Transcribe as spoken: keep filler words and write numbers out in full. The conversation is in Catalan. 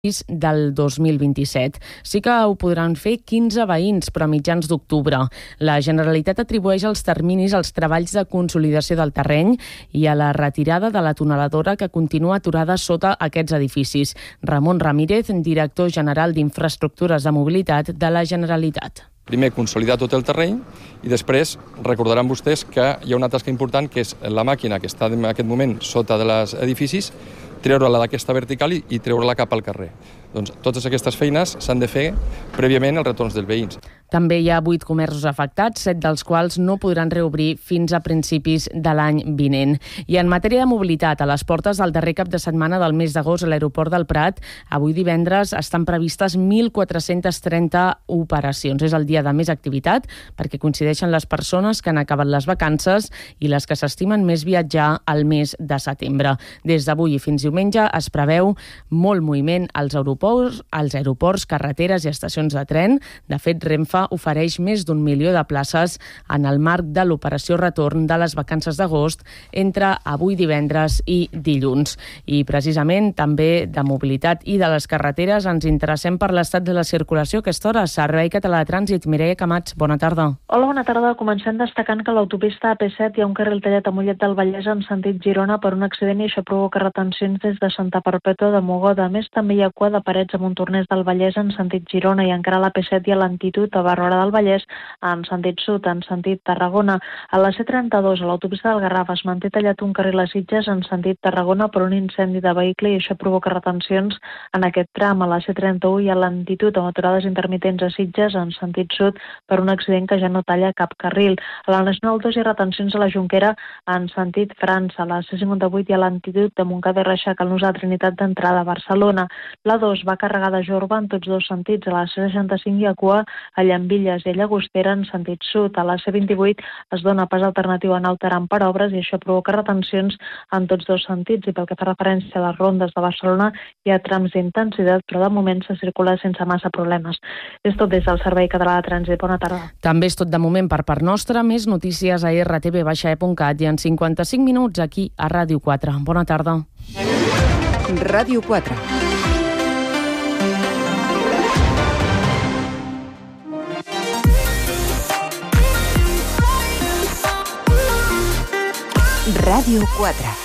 del dos mil vint-i-set. Sí que ho podran fer quinze veïns, però a mitjans d'octubre. La Generalitat atribueix els terminis als treballs de consolidació del terreny i a la retirada de la tuneladora que continua aturada sota aquests edificis. Ramon Ramírez, director general d'Infraestructures de Mobilitat de la Generalitat. Primer, consolidar tot el terreny i després recordaran vostès que hi ha una tasca important que és la màquina que està en aquest moment sota dels edificis, treure-la d'aquesta vertical i treure-la cap al carrer. Doncs totes aquestes feines s'han de fer prèviament als retorns dels veïns. També hi ha vuit comerços afectats, set dels quals no podran reobrir fins a principis de l'any vinent. I en matèria de mobilitat, a les portes del darrer cap de setmana del mes d'agost a l'aeroport del Prat, avui divendres estan previstes mil quatre-cents trenta operacions. És el dia de més activitat perquè coincideixen les persones que han acabat les vacances i les que s'estimen més viatjar al mes de setembre. Des d'avui i fins diumenge es preveu molt moviment als aeroports, als aeroports, carreteres i estacions de tren. De fet, Renfe ofereix més d'un milió de places en el marc de l'operació retorn de les vacances d'agost entre avui divendres i dilluns. I precisament també de mobilitat i de les carreteres ens interessem per l'estat de la circulació a aquesta hora. Servei Català de Trànsit, Mireia Camats, bona tarda. Hola, bona tarda. Comencem destacant que a l'autopista A P set hi ha un carril tallat a Mollet del Vallès en sentit Girona per un accident i això provoca retencions des de Santa Perpètua de Mogoda. A més, també hi ha cua de Parets a Montornès del Vallès en sentit Girona i encara a l'A P set hi ha lentitud a Barberà del Vallès en sentit sud, en sentit Tarragona. A la C trenta-dos, a l'autopista del Garraf, es manté tallat un carril a Sitges en sentit Tarragona per un incendi de vehicle i això provoca retencions en aquest tram. A la C trenta-u hi ha lentitud amb aturades intermitents a Sitges en sentit sud per un accident que ja no talla cap carril. A la Nacional dos hi ha retencions a la Jonquera en sentit França. A la C cinquanta-vuit hi ha lentitud de Montcada i Reixac al nus de la Trinitat d'entrada a Barcelona. La dos va carregar de Jorba en tots dos sentits. A la C seixanta-cinc hi ha cua a Llambilles i a Llagostera en sentit sud. A la C vint-i-vuit es dona pas alternatiu a Nautaran per obres i això provoca retencions en tots dos sentits. I pel que fa referència a les rondes de Barcelona hi ha trams d'intensitat, però de moment se circula sense massa problemes. És tot des del Servei Català de Trànsit. Bona tarda. També és tot de moment per part nostra. Més notícies a erre te ve baixa e punt cat i en cinquanta-cinc minuts aquí a Ràdio quatre. Bona tarda. Ràdio quatre. Ràdio quatre.